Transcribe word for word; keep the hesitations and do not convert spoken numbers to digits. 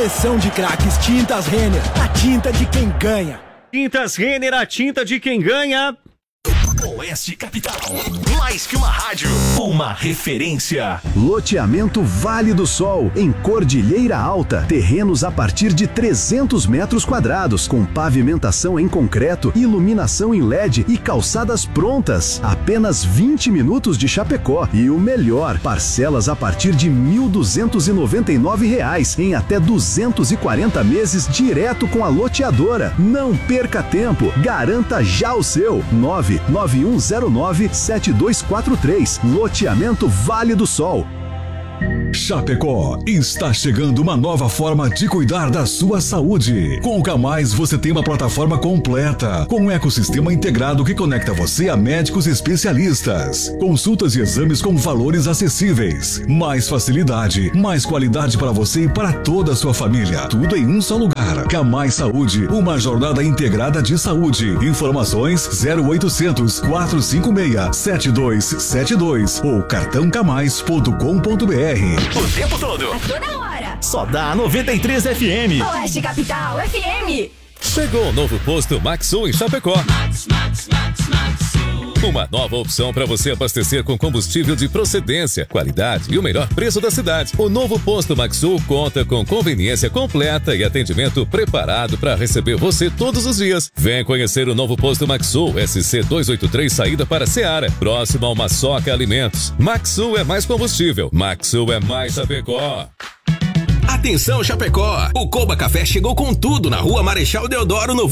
seleção de craques. Tintas Renner, a tinta de quem ganha. Tintas Renner, a tinta de quem ganha. Oeste Capital, mais que uma rádio, uma referência. Loteamento Vale do Sol, em Cordilheira Alta. Terrenos a partir de trezentos metros quadrados, com pavimentação em concreto, iluminação em L E D e calçadas prontas. Apenas vinte minutos de Chapecó. E o melhor, parcelas a partir de mil duzentos e noventa e nove reais, em até duzentos e quarenta meses, direto com a loteadora. Não perca tempo, garanta já o seu. nove nove um zero nove sete dois quatro três. Loteamento Vale do Sol. Chapecó, está chegando uma nova forma de cuidar da sua saúde. Com o Camais você tem uma plataforma completa, com um ecossistema integrado que conecta você a médicos especialistas, consultas e exames com valores acessíveis, mais facilidade, mais qualidade para você e para toda a sua família, tudo em um só lugar. Camais Saúde, uma jornada integrada de saúde. Informações zero oitocentos, quatrocentos e cinquenta e seis, setenta e dois setenta e dois ou cartão camais ponto com ponto br. O tempo todo. A toda hora. Só dá noventa e três F M. Oeste Capital F M. Chegou o novo posto Maxsul em Chapecó. Max, Max, Max, Maxsul. Uma nova opção para você abastecer com combustível de procedência, qualidade e o melhor preço da cidade. O novo posto Maxsul conta com conveniência completa e atendimento preparado para receber você todos os dias. Vem conhecer o novo posto Maxsul, S C duzentos e oitenta e três, saída para Ceará, próximo ao Maçoca Alimentos. Maxsul é mais combustível. Maxsul é mais Chapecó. Atenção, Chapecó! O Coba Café chegou com tudo na Rua Marechal Deodoro, no